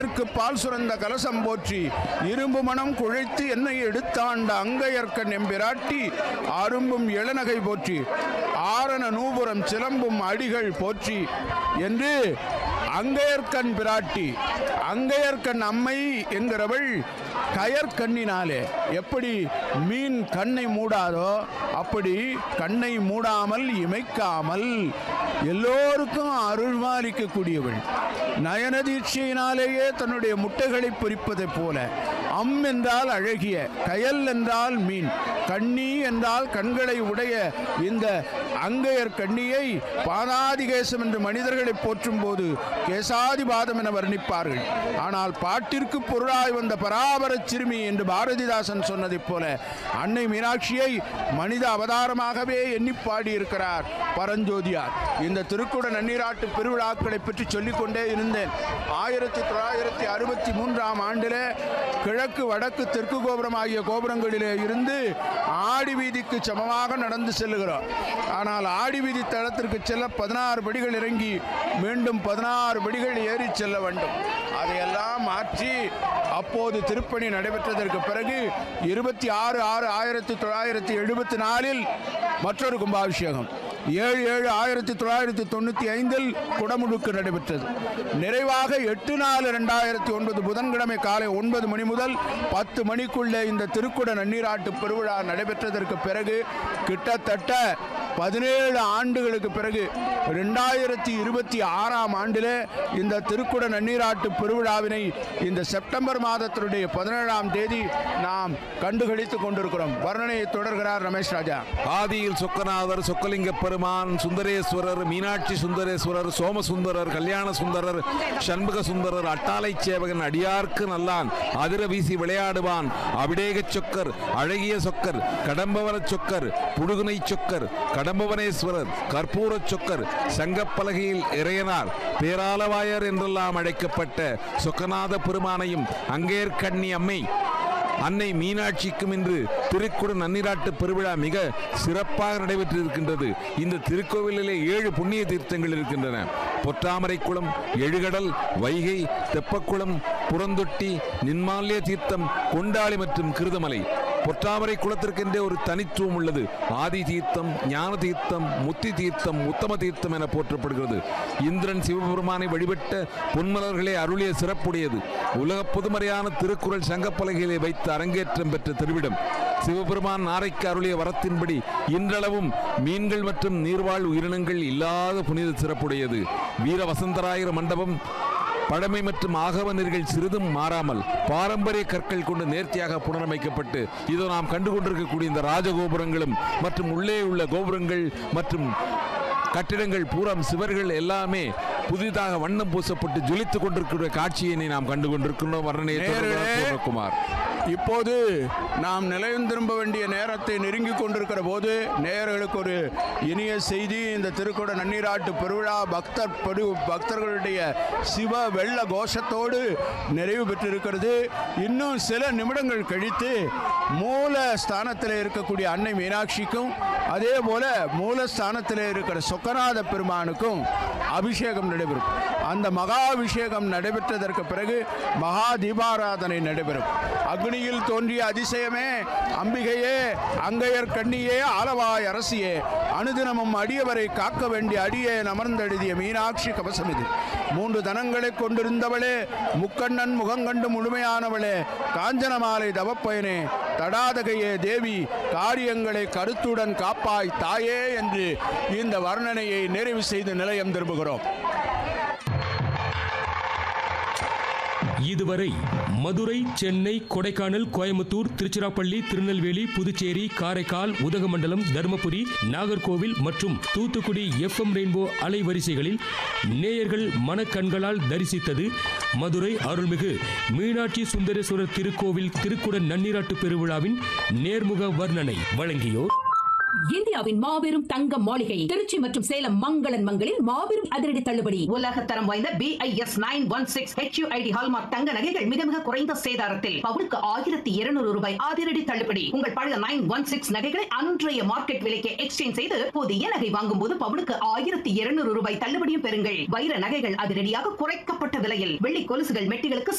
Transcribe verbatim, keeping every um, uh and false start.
பால் சுரந்த கலசம் போற்றி இரும்பு மனம் குழைத்து என்னை எடுத்தாண்ட அங்கையர்க்கன் எம்பிராட்டி அரும்பும் இளநகை போற்றி ஆரண நூபுரம் சிலம்பும் அடிகள் போற்றி என்று அங்கையர்க்கண் பிராட்டி அங்கையர்க்கண் அம்மை என்கிறவள் கயற்கண்ணினாலே எப்படி மீன் கண்ணை மூடாதோ அப்படி கண்ணை மூடாமல் இமைக்காமல் எல்லோருக்கும் அருள்மாலிக்கக்கூடியவள். நயனதீட்சையினாலேயே தன்னுடைய முட்டைகளை பொறிப்பதைப் போல அம் என்றால் அழகிய, கயல் என்றால் மீன், கண்ணி என்றால் கண்களை உடைய இந்த அங்கையர் கண்ணியை பாதாதிகேசம் என்று மனிதர்களை போற்றும் போது கேசாதிபாதம் என வர்ணிப்பார்கள். ஆனால் பாட்டிற்கு பொருளாய் வந்த பராபர சிறுமி என்று பாரதிதாசன் சொன்னதைப் போல அன்னை மீனாட்சியை மனித அவதாரமாகவே எண்ணி பாடியிருக்கிறார் பரஞ்சோதியார். இந்த திருக்குட நன்னீராட்டு பெருவிழாக்களை பற்றி சொல்லிக்கொண்டே இருந்தேன். ஆயிரத்தி தொள்ளாயிரத்தி அறுபத்தி மூன்றாம் ஆண்டிலே கிழக்கு வடக்கு தெற்கு கோபுரம் ஆகிய கோபுரங்களிலே இருந்து ஆடி வீதிக்கு சமமாக நடந்து செல்லுகிறோம். ஆனால் ஆடி வீதி தளத்திற்கு செல்ல பதினாறு படிகள் இறங்கி மீண்டும் பதினாறு படிகள் ஏறி செல்ல வேண்டும். அதையெல்லாம் மாற்றி அப்போது திருப்பணி நடைபெற்றதற்கு பிறகு இருபத்தி ஆறு ஆறு ஆயிரத்தி தொள்ளாயிரத்தி எழுபத்தி நாலில் மற்றொரு கும்பாபிஷேகம், ஏழு ஏழு ஆயிரத்தி தொள்ளாயிரத்தி தொண்ணூற்றி ஐந்தில் குடமுழுக்கு நடைபெற்றது. நிறைவாக எட்டு நாலு ரெண்டாயிரத்தி ஒன்பது புதன்கிழமை காலை ஒன்பது மணி முதல் பத்து மணிக்குள்ளே இந்த திருக்குட நன்னீராட்டு பெருவிழா நடைபெற்றதற்கு பிறகு கிட்டத்தட்ட பதினேழு ஆண்டுகளுக்கு பிறகு ரெண்டாயிரத்தி இருபத்தி ஆறாம் ஆண்டிலே இந்த திருக்குட நன்னீராட்டு பெருவிழாவினை இந்த செப்டம்பர் மாதத்தினுடைய பதினேழாம் தேதி நாம் கண்டுகளித்துக் கொண்டிருக்கிறோம். வர்ணனையை தொடர்கிறார் ரமேஷ் ராஜா. ஆதியில் சொக்கநாதர், சொக்கலிங்க பெருமான், சுந்தரேஸ்வரர், மீனாட்சி சுந்தரேஸ்வரர், சோமசுந்தரர், கல்யாண சுந்தரர், சண்முக சுந்தரர், அட்டாளை சேவகன், அடியார்க்கு நல்லான், அதிர வீசி விளையாடுவான், அபிடேக சொக்கர், அழகிய சொக்கர், கடம்பவன சொக்கர், புடுகுனை சொக்கர், கடம்பவனேஸ்வரர், கற்பூர சொக்கர், சங்கப்பலகையில் இறையனார், பேராலவாயர் என்றெல்லாம் அழைக்கப்பட்ட சொக்கநாத பெருமானையும் அங்கேற்கண்ணி அம்மை அன்னை மீனாட்சிக்கும் இன்று திருக்குட நன்னீராட்டு பெருவிழா மிக சிறப்பாக நடைபெற்றிருக்கின்றது. இந்த திருக்கோவிலிலே ஏழு புண்ணிய தீர்த்தங்கள் இருக்கின்றன. பொற்றாமரை குளம், எழுகடல், வைகை, தெப்பக்குளம், புறந்தொட்டி, நின்மால்ய தீர்த்தம், கொண்டாளி மற்றும் கிருதமலை. பொற்றாமரை குளத்திற்கென்றே ஒரு தனித்துவம் உள்ளது. ஆதி தீர்த்தம், ஞான தீர்த்தம், முத்தி தீர்த்தம், உத்தம தீர்த்தம் என போற்றப்படுகிறது. இந்திரன் சிவபெருமானை வழிபட்ட பொன்மலர்களே அருளிய சிறப்புடையது. உலக பொதுமறையான திருக்குறள் சங்கப்பலகையிலே வைத்து அரங்கேற்றம் பெற்ற திருவிடம். சிவபெருமான் நாரைக்கு அருளிய வரத்தின்படி இன்றளவும் மீன்கள் மற்றும் நீர்வாழ் உயிரினங்கள் இல்லாத புனித சிறப்புடையது. வீர வசந்தராயர மண்டபம் பழமை மற்றும் ஆகவ நெறிகள் சிறிதும் மாறாமல் பாரம்பரிய கற்கள் கொண்டு நேர்த்தியாக புனரமைக்கப்பட்டு இதோ நாம் கண்டுகொண்டிருக்கக்கூடிய இந்த ராஜகோபுரங்களும் மற்றும் உள்ளே உள்ள கோபுரங்கள் மற்றும் கட்டிடங்கள் பூரம் சிவர்கள் எல்லாமே புதிதாக வண்ணம் பூசப்பட்டு ஜொலித்துக் கொண்டிருக்கிற காட்சியினை நாம் கண்டு கொண்டிருக்கிறோம். வர்ணனையை குமார். இப்போது நாம் நிலையம் திரும்ப வேண்டிய நேரத்தை நெருங்கி கொண்டிருக்கிற போது நேயர்களுக்கு ஒரு இனிய செய்தி. இந்த திருக்குட நன்னீராட்டு பெருவிழா பக்தர் பெரு பக்தர்களுடைய சிவ வெள்ள கோஷத்தோடு நிறைவு பெற்றிருக்கிறது. இன்னும் சில நிமிடங்கள் கழித்து மூல ஸ்தானத்தில் இருக்கக்கூடிய அன்னை மீனாட்சிக்கும் அதே போல மூலஸ்தானத்தில் இருக்கிற சொக்கநாத பெருமானுக்கும் அபிஷேகம் நடைபெறும். அந்த மகா அபிஷேகம் நடைபெற்றதற்கு பிறகு மகா தீபாராதனை நடைபெறும். அக்னியில் தோன்றிய அதிசயமே, அம்பிகையே, அங்கையர் கண்ணியே, ஆலவாய் அரசியே, அனுதினமும் அடியவரை காக்க வேண்டிய அடியே அமர்ந்தெழுதிய மீனாட்சி கவசம் இது. மூன்று தனங்களை கொண்டிருந்தவளே, முக்கண்ணன் முகங்கண்டு முழுமையானவளே, காஞ்சனமாலை தவப்பயனே, தடாதகையே தேவி, காரியங்களை கருத்துடன் காப்பாய் தாயே என்று இந்த வர்ணனையை நிறைவு செய்து நிலையம் திரும்புகிறோம். இதுவரை மதுரை, சென்னை, கொடைக்கானல், கோயம்புத்தூர், திருச்சிராப்பள்ளி, திருநெல்வேலி, புதுச்சேரி, காரைக்கால், உதகமண்டலம், தருமபுரி, நாகர்கோவில் மற்றும் தூத்துக்குடி எஃப் எம் ரெயின்போ அலைவரிசைகளில் நேயர்கள் மனக்கண்களால் தரிசித்தது மதுரை அருள்மிகு மீனாட்சி சுந்தரேஸ்வரர் திருக்கோவில் திருக்குட நன்னீராட்டு பெருவிழாவின் நேர்முக வர்ணனை. வழங்கியோர் இந்தியாவின் மாபெரும் தங்க மாளிகை திருச்சி மற்றும் சேலம் மங்களன் மங்களில் மாபெரும் அதிரடி தள்ளுபடி. உலக தரம் வாய்ந்த B I S nine one six H you I D hallmark தங்க நகைகள் மிக மிக குறைந்த சேதாரத்தில் பவுனுக்கு ஆயிரத்தி இருநூறு ரூபாய் அதிரடி தள்ளுபடி. உங்கள் பழைய நைன் ஒன் சிக்ஸ் நகைகளை அன்றைய மார்க்கெட் விலைக்கு எக்ஸ்சேஞ்ச் செய்து புதிய நகை வாங்கும் போது பவுனுக்கு ஆயிரத்தி இருநூறு ரூபாய் தள்ளுபடியும் பெறுங்கள். வைர நகைகள் அதிரடியாக குறைக்கப்பட்ட விலையில், வெள்ளி கொலுசுகள் மெட்டிகளுக்கு